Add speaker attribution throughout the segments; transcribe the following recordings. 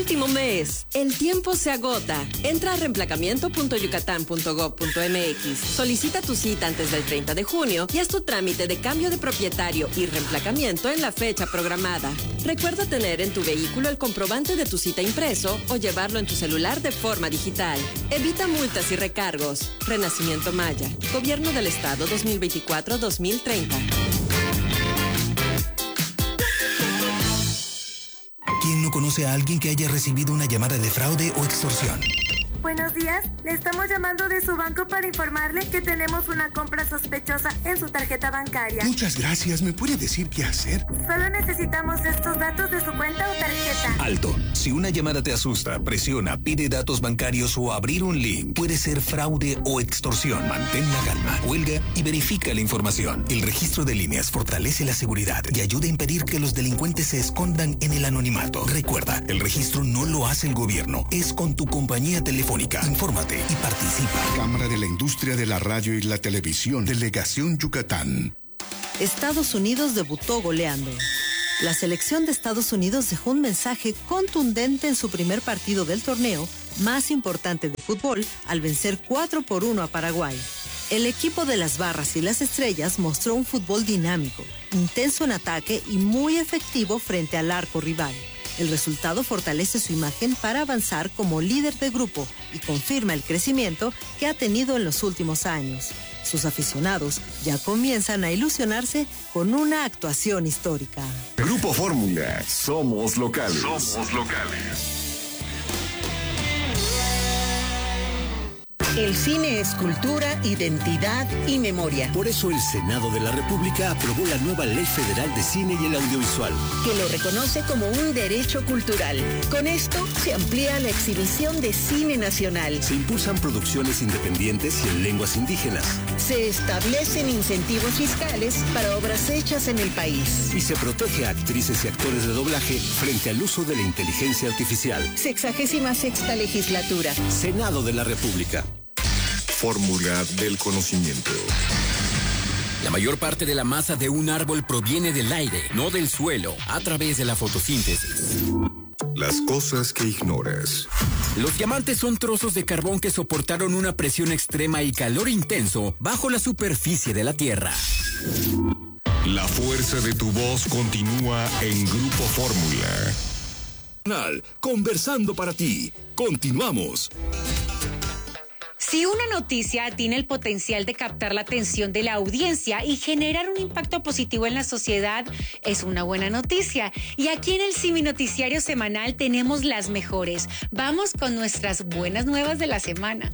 Speaker 1: último mes. El tiempo se agota. Entra a reemplacamiento.yucatán.gov.mx. Solicita tu cita antes del 30 de junio y haz tu trámite de cambio de propietario y reemplacamiento en la fecha programada. Recuerda tener en tu vehículo el comprobante de tu cita impreso o llevarlo en tu celular de forma digital. Evita multas y recargos. Renacimiento Maya. Gobierno del Estado 2024-2030.
Speaker 2: ¿Quién no conoce a alguien que haya recibido una llamada de fraude o extorsión?
Speaker 3: Buenos días, le estamos llamando de su banco para informarle que tenemos una compra sospechosa en su tarjeta bancaria.
Speaker 4: Muchas gracias, ¿me puede decir qué hacer?
Speaker 3: Solo necesitamos estos datos de su cuenta o tarjeta.
Speaker 2: Alto, si una llamada te asusta, presiona, pide datos bancarios o abrir un link, puede ser fraude o extorsión. Mantén la calma, cuelga y verifica la información. El registro de líneas fortalece la seguridad y ayuda a impedir que los delincuentes se escondan en el anonimato. Recuerda, el registro no lo hace el gobierno, es con tu compañía telefónica. Infórmate y participa.
Speaker 4: Cámara de la Industria de la Radio y la Televisión, Delegación Yucatán.
Speaker 5: Estados Unidos debutó goleando. La selección de Estados Unidos dejó un mensaje contundente en su primer partido del torneo más importante de fútbol al vencer 4-1 a Paraguay. El equipo de las Barras y las Estrellas mostró un fútbol dinámico, intenso en ataque y muy efectivo frente al arco rival. El resultado fortalece su imagen para avanzar como líder de grupo y confirma el crecimiento que ha tenido en los últimos años. Sus aficionados ya comienzan a ilusionarse con una actuación histórica.
Speaker 6: Grupo Fórmula, somos locales.
Speaker 7: Somos locales.
Speaker 8: El cine es cultura, identidad y memoria.
Speaker 9: Por eso el Senado de la República aprobó la nueva Ley Federal de Cine y el Audiovisual,
Speaker 8: que lo reconoce como un derecho cultural. Con esto se amplía la exhibición de cine nacional.
Speaker 9: Se impulsan producciones independientes y en lenguas indígenas.
Speaker 8: Se establecen incentivos fiscales para obras hechas en el país.
Speaker 9: Y se protege a actrices y actores de doblaje frente al uso de la inteligencia artificial.
Speaker 8: 66ª legislatura.
Speaker 9: Senado de la República.
Speaker 6: Fórmula del conocimiento.
Speaker 10: La mayor parte de la masa de un árbol proviene del aire, no del suelo, a través de la fotosíntesis.
Speaker 6: Las cosas que ignoras.
Speaker 10: Los diamantes son trozos de carbón que soportaron una presión extrema y calor intenso bajo la superficie de la Tierra.
Speaker 6: La fuerza de tu voz continúa en Grupo Fórmula.
Speaker 9: Conversando para ti. Continuamos.
Speaker 11: Si una noticia tiene el potencial de captar la atención de la audiencia y generar un impacto positivo en la sociedad, es una buena noticia. Y aquí en el Simi Noticiario Semanal tenemos las mejores. Vamos con nuestras buenas nuevas de la semana.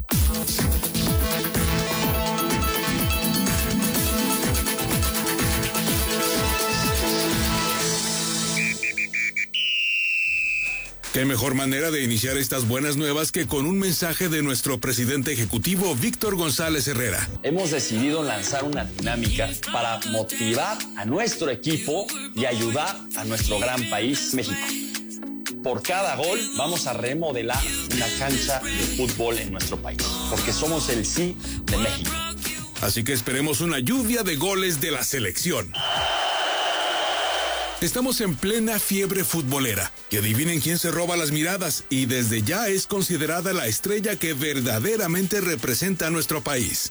Speaker 12: Qué mejor manera de iniciar estas buenas nuevas que con un mensaje de nuestro presidente ejecutivo, Víctor González Herrera.
Speaker 13: Hemos decidido lanzar una dinámica para motivar a nuestro equipo y ayudar a nuestro gran país, México. Por cada gol vamos a remodelar una cancha de fútbol en nuestro país, porque somos el sí de México.
Speaker 12: Así que esperemos una lluvia de goles de la selección. Estamos en plena fiebre futbolera, y adivinen quién se roba las miradas, y desde ya es considerada la estrella que verdaderamente representa a nuestro país.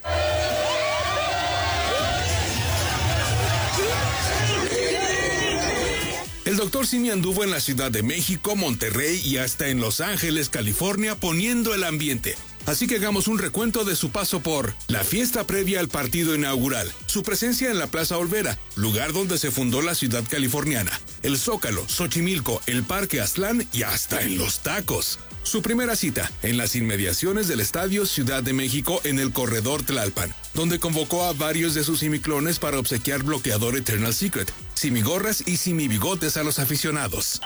Speaker 12: El Dr. Simi anduvo en la Ciudad de México, Monterrey y hasta en Los Ángeles, California, poniendo el ambiente. Así que hagamos un recuento de su paso por la fiesta previa al partido inaugural, su presencia en la Plaza Olvera, lugar donde se fundó la ciudad californiana, el Zócalo, Xochimilco, el Parque Aztlán y hasta en los tacos. Su primera cita, en las inmediaciones del Estadio Ciudad de México en el Corredor Tlalpan, donde convocó a varios de sus simiclones para obsequiar bloqueador Eternal Secret, simigorras y simibigotes a los aficionados.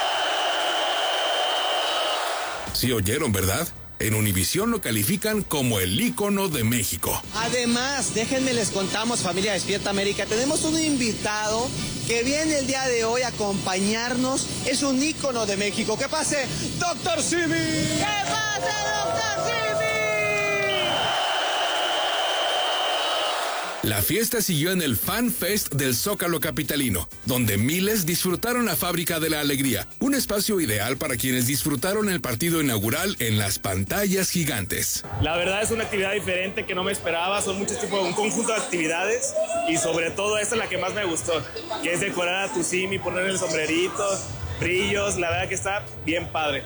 Speaker 12: Sí oyeron, ¿verdad? En Univisión lo califican como el ícono de México.
Speaker 14: Además, déjenme les contamos, familia Despierta América, tenemos un invitado que viene el día de hoy a acompañarnos. Es un ícono de México. ¡Que pase, Dr. Simi! ¡Que pase, Dr. Simi!
Speaker 12: La fiesta siguió en el Fan Fest del Zócalo capitalino, donde miles disfrutaron la Fábrica de la Alegría, un espacio ideal para quienes disfrutaron el partido inaugural en las pantallas gigantes.
Speaker 7: La verdad es una actividad diferente que no me esperaba, son muchos tipos, un conjunto de actividades y sobre todo esta es la que más me gustó, que es decorar a tu Simi, poner el sombrerito, brillos, la verdad que está bien padre.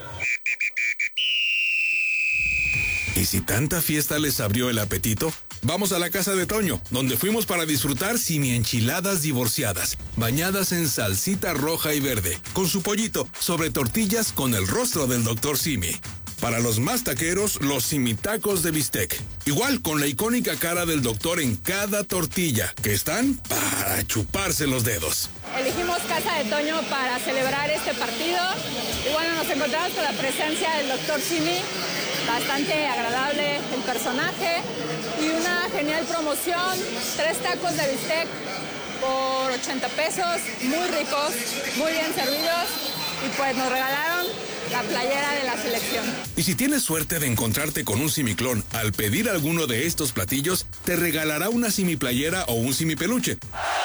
Speaker 12: ¿Y si tanta fiesta les abrió el apetito? Vamos a la casa de Toño, donde fuimos para disfrutar simi-enchiladas divorciadas, bañadas en salsita roja y verde, con su pollito, sobre tortillas con el rostro del Dr. Simi. Para los más taqueros, los simitacos de bistec. Igual con la icónica cara del doctor en cada tortilla, que están para chuparse los dedos.
Speaker 15: Elegimos Casa de Toño para celebrar este partido. Y bueno, nos encontramos con la presencia del Dr. Simi. Bastante agradable el personaje y una genial promoción. 3 tacos de bistec por 80 pesos, muy ricos, muy bien servidos. Y pues nos regalaron la playera de la selección.
Speaker 12: Y si tienes suerte de encontrarte con un simiclón al pedir alguno de estos platillos, te regalará una simiplayera o un simipeluche.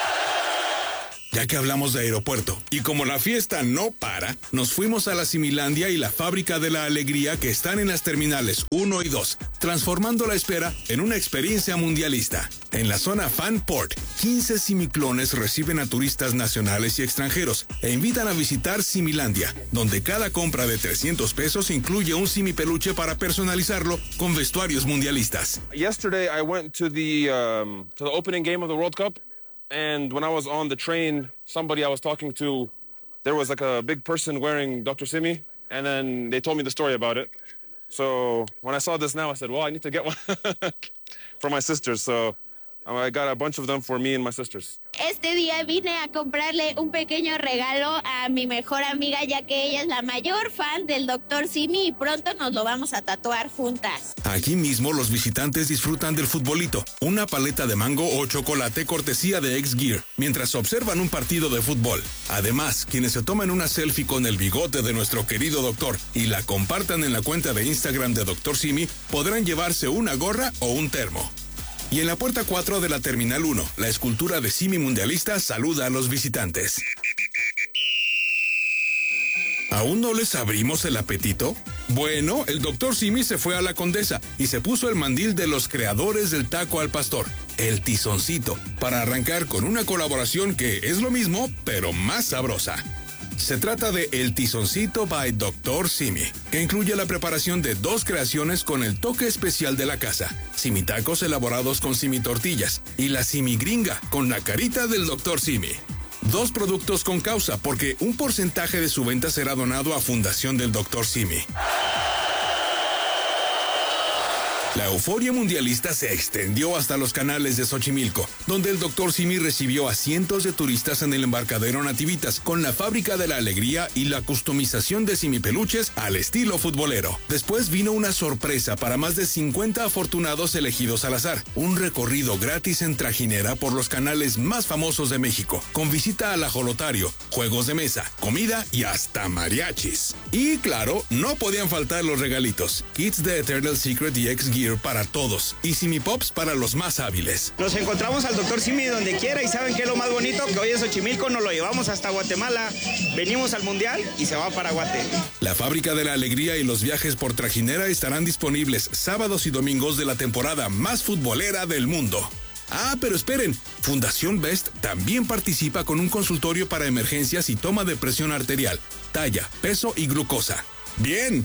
Speaker 12: Ya que hablamos de aeropuerto, y como la fiesta no para, nos fuimos a la Similandia y la Fábrica de la Alegría que están en las terminales 1 y 2, transformando la espera en una experiencia mundialista. En la zona Fanport, 15 simiclones reciben a turistas nacionales y extranjeros e invitan a visitar Similandia, donde cada compra de 300 pesos incluye un simipeluche para personalizarlo con vestuarios mundialistas.
Speaker 16: Yesterday I went to the opening game of the World Cup. And when I was on the train, somebody I was talking to, there was like a big person wearing Dr. Simi, and then they told me the story about it. So when I saw this now, I said, well, I need to get one for my sisters. So I got a bunch of them for me and my sisters.
Speaker 17: Este día vine a comprarle un pequeño regalo a mi mejor amiga, ya que ella es la mayor fan del Dr. Simi y pronto nos lo vamos a tatuar juntas.
Speaker 12: Aquí mismo los visitantes disfrutan del futbolito, una paleta de mango o chocolate cortesía de X-Gear, mientras observan un partido de fútbol. Además, quienes se toman una selfie con el bigote de nuestro querido doctor y la compartan en la cuenta de Instagram de Dr. Simi, podrán llevarse una gorra o un termo. Y en la puerta 4 de la Terminal 1, la escultura de Simi Mundialista saluda a los visitantes. ¿Aún no les abrimos el apetito? Bueno, el Dr. Simi se fue a la Condesa y se puso el mandil de los creadores del taco al pastor, el tizoncito, para arrancar con una colaboración que es lo mismo, pero más sabrosa. Se trata de El Tizoncito by Dr. Simi, que incluye la preparación de 2 creaciones con el toque especial de la casa: simitacos elaborados con simitortillas y la simigringa con la carita del Dr. Simi. 2 productos con causa, porque un porcentaje de su venta será donado a Fundación del Dr. Simi. La euforia mundialista se extendió hasta los canales de Xochimilco, donde el Dr. Simi recibió a cientos de turistas en el embarcadero Nativitas con la Fábrica de la Alegría y la customización de simipeluches al estilo futbolero. Después vino una sorpresa para más de 50 afortunados elegidos al azar, un recorrido gratis en trajinera por los canales más famosos de México, con visita al ajolotario, juegos de mesa, comida y hasta mariachis. Y claro, no podían faltar los regalitos: kits de Eternal Secret y X-Gear para todos y Simipops para los más hábiles.
Speaker 14: Nos encontramos al Dr. Simi donde quiera y ¿saben qué es lo más bonito? Que hoy en Xochimilco nos lo llevamos hasta Guatemala. Venimos al Mundial y se va para Guate.
Speaker 12: La Fábrica de la Alegría y los viajes por trajinera estarán disponibles sábados y domingos de la temporada más futbolera del mundo. Ah, pero esperen, Fundación Best también participa con un consultorio para emergencias y toma de presión arterial, talla, peso y glucosa. ¡Bien!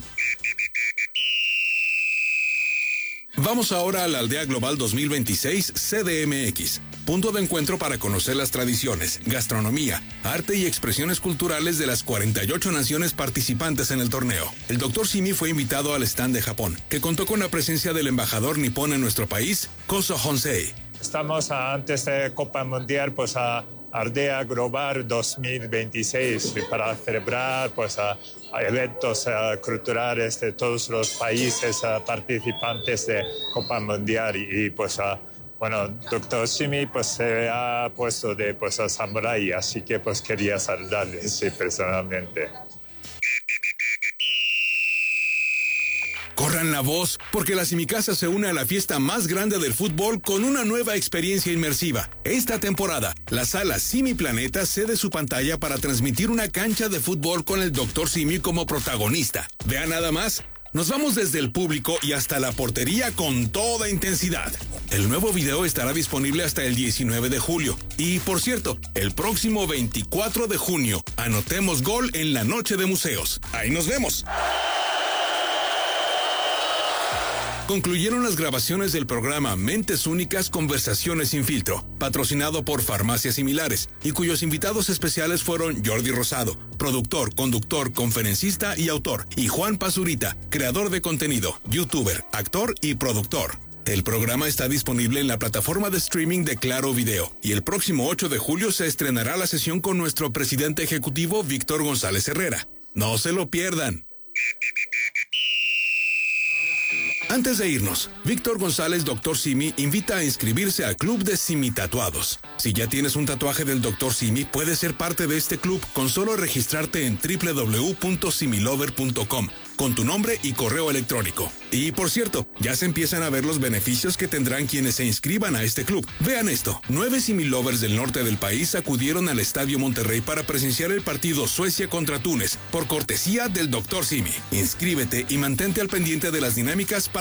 Speaker 12: Vamos ahora a la Aldea Global 2026 CDMX, punto de encuentro para conocer las tradiciones, gastronomía, arte y expresiones culturales de las 48 naciones participantes en el torneo. El Dr. Simi fue invitado al stand de Japón, que contó con la presencia del embajador nipón en nuestro país, Koso Honsei.
Speaker 18: Estamos antes de Copa Mundial, pues a Aldea Global 2026 para celebrar pues a eventos culturales de todos los países participantes de Copa Mundial y pues bueno, Dr. Simi pues se ha puesto de pues a samurái, así que pues quería saludarle personalmente.
Speaker 12: Corran la voz, porque la Simicasa se une a la fiesta más grande del fútbol con una nueva experiencia inmersiva. Esta temporada, la sala Simi Planeta cede su pantalla para transmitir una cancha de fútbol con el Dr. Simi como protagonista. Vean nada más. Nos vamos desde el público y hasta la portería con toda intensidad. El nuevo video estará disponible hasta el 19 de julio. Y, por cierto, el próximo 24 de junio, anotemos gol en la Noche de Museos. Ahí nos vemos. Concluyeron las grabaciones del programa Mentes Únicas, Conversaciones sin Filtro, patrocinado por Farmacias Similares, y cuyos invitados especiales fueron Jordi Rosado, productor, conductor, conferencista y autor, y Juan Pazurita, creador de contenido, youtuber, actor y productor. El programa está disponible en la plataforma de streaming de Claro Video, y el próximo 8 de julio se estrenará la sesión con nuestro presidente ejecutivo Víctor González Herrera. No se lo pierdan. Antes de irnos, Víctor González, Dr. Simi, invita a inscribirse al Club de Simi Tatuados. Si ya tienes un tatuaje del Dr. Simi, puedes ser parte de este club con solo registrarte en www.similover.com con tu nombre y correo electrónico. Y por cierto, ya se empiezan a ver los beneficios que tendrán quienes se inscriban a este club. Vean esto, 9 Similovers del norte del país acudieron al Estadio Monterrey para presenciar el partido Suecia contra Túnez, por cortesía del Dr. Simi. Inscríbete y mantente al pendiente de las dinámicas para